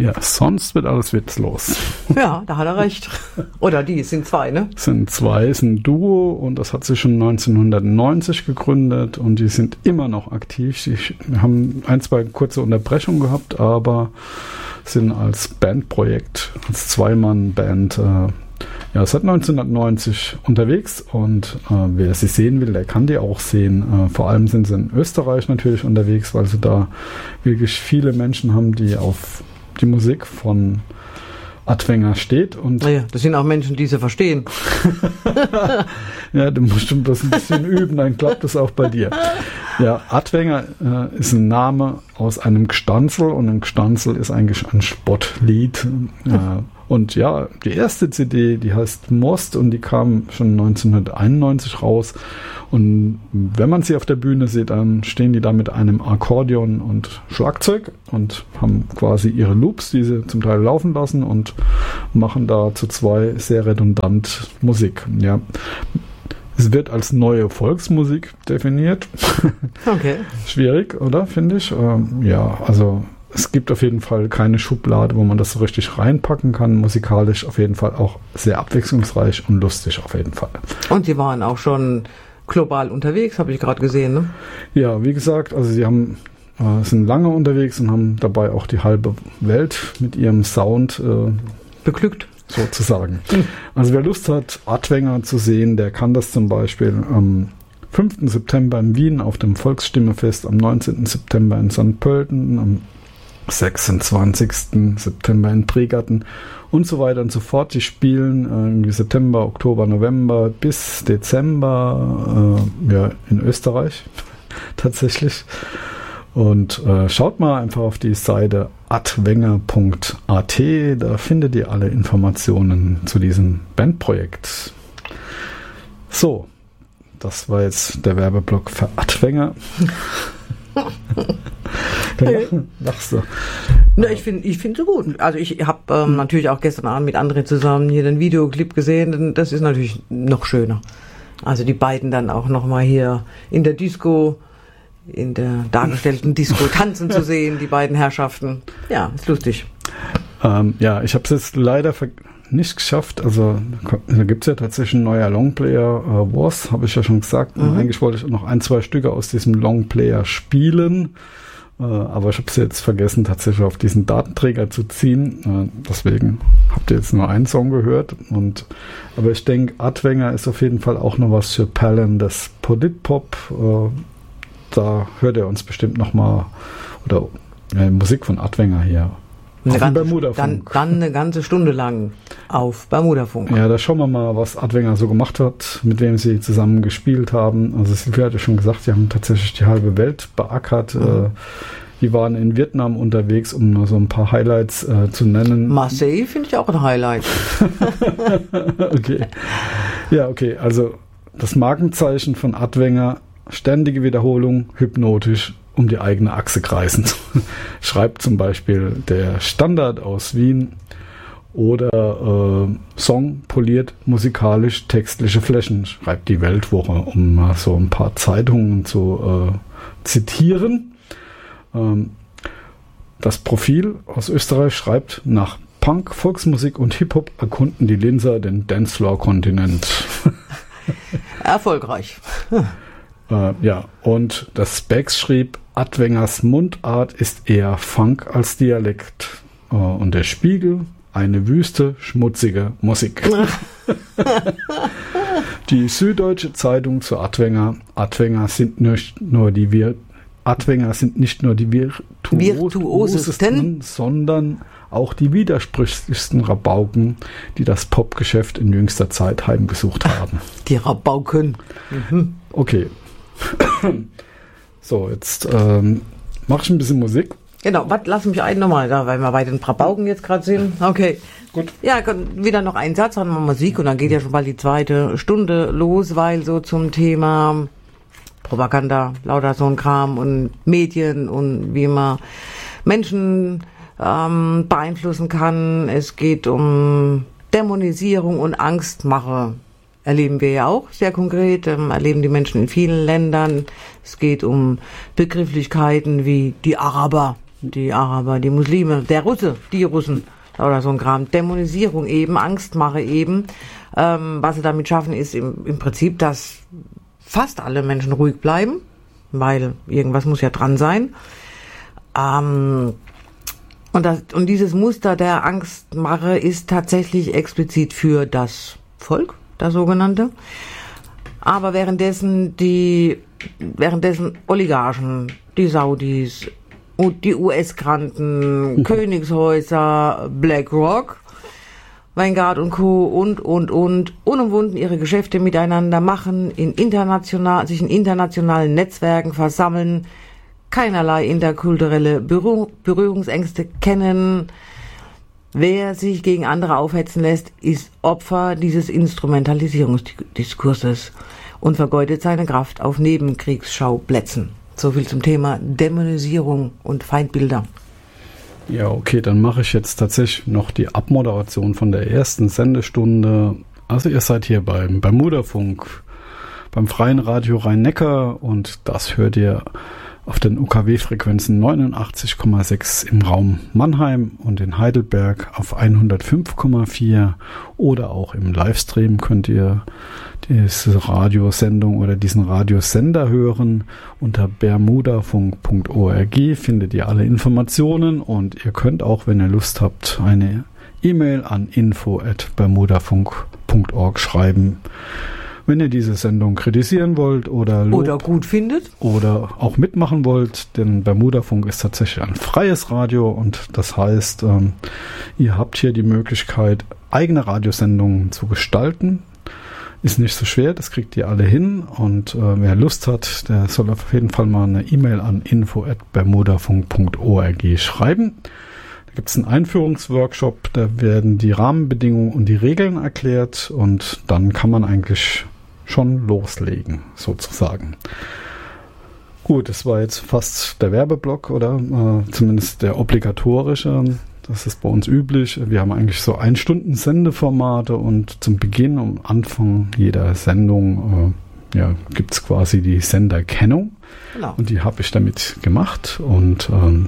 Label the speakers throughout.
Speaker 1: Ja, sonst wird alles witzlos.
Speaker 2: Ja, da hat er recht. Oder die, es sind zwei, ne?
Speaker 1: Es sind zwei, es ist ein Duo und das hat sich schon 1990 gegründet und die sind immer noch aktiv. Sie haben ein, zwei kurze Unterbrechungen gehabt, aber sind als Bandprojekt, als Zweimann-Band seit 1990 unterwegs und wer sie sehen will, der kann die auch sehen. Vor allem sind sie in Österreich natürlich unterwegs, weil sie da wirklich viele Menschen haben, die auf die Musik von Adwenger steht. Und
Speaker 2: ja, das sind auch Menschen, die sie verstehen.
Speaker 1: Ja, du musst schon bloß ein bisschen üben, dann klappt das auch bei dir. Ja, Adwenger ist ein Name aus einem Gstanzl und ein Gstanzl ist eigentlich ein Spottlied. Und ja, die erste CD, die heißt Most und die kam schon 1991 raus. Und wenn man sie auf der Bühne sieht, dann stehen die da mit einem Akkordeon und Schlagzeug und haben quasi ihre Loops, die sie zum Teil laufen lassen und machen da zu zwei sehr redundant Musik. Ja. Es wird als neue Volksmusik definiert.
Speaker 2: Okay.
Speaker 1: Schwierig, oder? Finde ich. Ja, also es gibt auf jeden Fall keine Schublade, wo man das so richtig reinpacken kann. Musikalisch auf jeden Fall auch sehr abwechslungsreich und lustig auf jeden Fall.
Speaker 2: Und sie waren auch schon global unterwegs, habe ich gerade gesehen, ne?
Speaker 1: Ja, wie gesagt, also sie sind lange unterwegs und haben dabei auch die halbe Welt mit ihrem Sound
Speaker 2: beglückt.
Speaker 1: Sozusagen. Also wer Lust hat, Adwenger zu sehen, der kann das zum Beispiel am 5. September in Wien auf dem Volksstimmefest, am 19. September in St. Pölten, am 26. September in Pregarten und so weiter und so fort. Die spielen September, Oktober, November bis Dezember in Österreich tatsächlich. Und schaut mal einfach auf die Seite adwenger.at, da findet ihr alle Informationen zu diesem Bandprojekt. So, das war jetzt der Werbeblock für Adwenger. Lachst du?
Speaker 2: Na, ich finde so gut. Also ich habe natürlich auch gestern Abend mit André zusammen hier den Videoclip gesehen, das ist natürlich noch schöner. Also die beiden dann auch nochmal hier in der Disco, in der dargestellten Disco tanzen zu sehen, die beiden Herrschaften. Ja, ist lustig.
Speaker 1: Ich habe es jetzt leider nicht geschafft. Also da gibt es ja tatsächlich ein neuer Longplayer, Wars, habe ich ja schon gesagt. Und eigentlich wollte ich noch ein, zwei Stücke aus diesem Longplayer spielen. Aber ich habe es jetzt vergessen, tatsächlich auf diesen Datenträger zu ziehen. Deswegen habt ihr jetzt nur einen Song gehört. Aber ich denke, Adwenger ist auf jeden Fall auch noch was für Perlen des Politpop. Da hört ihr uns bestimmt nochmal oder Musik von Adwenger hier.
Speaker 2: Dann eine ganze Stunde lang auf Bermudafunk.
Speaker 1: Ja, da schauen wir mal, was Adwenger so gemacht hat, mit wem sie zusammen gespielt haben. Also Silvia hat ja schon gesagt, die haben tatsächlich die halbe Welt beackert. Die waren in Vietnam unterwegs, um nur so ein paar Highlights zu nennen.
Speaker 2: Marseille finde ich auch ein Highlight.
Speaker 1: Okay. Ja, okay. Also das Markenzeichen von Adwenger: ständige Wiederholung, hypnotisch, um die eigene Achse kreisend. Schreibt zum Beispiel der Standard aus Wien oder Song poliert musikalisch textliche Flächen, schreibt die Weltwoche, um mal so ein paar Zeitungen zu zitieren. Das Profil aus Österreich schreibt: nach Punk, Volksmusik und Hip-Hop erkunden die Linzer den Dancefloor-Kontinent.
Speaker 2: Erfolgreich.
Speaker 1: Und das Spex schrieb: Adwengers Mundart ist eher Funk als Dialekt. Und der Spiegel: eine wüste, schmutzige Musik. Die Süddeutsche Zeitung zu Adwenger: Adwenger sind nicht nur die virtuosesten, sondern auch die widersprüchlichsten Rabauken, die das Popgeschäft in jüngster Zeit heimgesucht haben.
Speaker 2: Die Rabauken.
Speaker 1: Okay. So, jetzt mache ich ein bisschen Musik.
Speaker 2: Genau, lass mich einen nochmal da, weil wir bei den Rabauken jetzt gerade sind. Okay.
Speaker 1: Gut.
Speaker 2: Ja, wieder noch einen Satz, haben wir Musik und dann geht ja schon bald die zweite Stunde los, weil so zum Thema Propaganda, lauter so ein Kram und Medien und wie man Menschen beeinflussen kann. Es geht um Dämonisierung und Angstmache. Erleben wir ja auch sehr konkret, erleben die Menschen in vielen Ländern. Es geht um Begrifflichkeiten wie die Araber, die Araber, die Muslime, der Russe, die Russen oder so ein Kram. Dämonisierung eben, Angstmache eben. Was sie damit schaffen, ist im Prinzip, dass fast alle Menschen ruhig bleiben, weil irgendwas muss ja dran sein. Und dieses Muster der Angstmache ist tatsächlich explizit für das Volk, das sogenannte. Aber währenddessen Oligarchen, die Saudis, die US-Granten, Königshäuser, BlackRock, Vanguard und Co. und unumwunden ihre Geschäfte miteinander machen, sich in internationalen Netzwerken versammeln, keinerlei interkulturelle Berührungsängste kennen. Wer sich gegen andere aufhetzen lässt, ist Opfer dieses Instrumentalisierungsdiskurses und vergeudet seine Kraft auf Nebenkriegsschauplätzen. So viel zum Thema Dämonisierung und Feindbilder.
Speaker 1: Ja, okay, dann mache ich jetzt tatsächlich noch die Abmoderation von der ersten Sendestunde. Also ihr seid hier beim Bermudafunk, beim Freien Radio Rhein-Neckar und das hört ihr auf den UKW-Frequenzen 89,6 im Raum Mannheim und in Heidelberg auf 105,4 oder auch im Livestream könnt ihr diese Radiosendung oder diesen Radiosender hören. Unter bermudafunk.org findet ihr alle Informationen und ihr könnt auch, wenn ihr Lust habt, eine E-Mail an info@bermudafunk.org schreiben. Wenn ihr diese Sendung kritisieren wollt oder
Speaker 2: gut findet
Speaker 1: oder auch mitmachen wollt, denn Bermudafunk ist tatsächlich ein freies Radio und das heißt, ihr habt hier die Möglichkeit, eigene Radiosendungen zu gestalten. Ist nicht so schwer, das kriegt ihr alle hin und wer Lust hat, der soll auf jeden Fall mal eine E-Mail an info@bermudafunk.org schreiben. Da gibt es einen Einführungsworkshop, da werden die Rahmenbedingungen und die Regeln erklärt und dann kann man eigentlich schon loslegen, sozusagen. Gut, das war jetzt fast der Werbeblock, oder? Zumindest der obligatorische. Das ist bei uns üblich. Wir haben eigentlich so 1 Stunden Sendeformate und zum Beginn, am Anfang jeder Sendung, gibt es quasi die Senderkennung. Genau. Und die habe ich damit gemacht. Und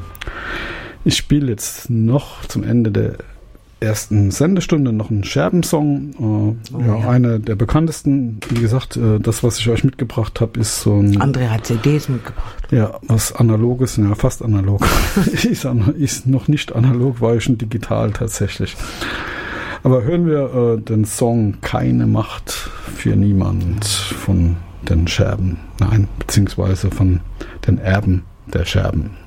Speaker 1: ich spiele jetzt noch zum Ende der ersten Sendestunde noch einen Scherbensong. Einer der bekanntesten. Wie gesagt, das, was ich euch mitgebracht habe, ist so ein...
Speaker 2: André hat CDs mitgebracht.
Speaker 1: Ja, was Analoges, ja, fast analog. ist noch nicht analog, war schon digital tatsächlich. Aber hören wir den Song Keine Macht für niemand von den Scherben. Nein, beziehungsweise von den Erben der Scherben.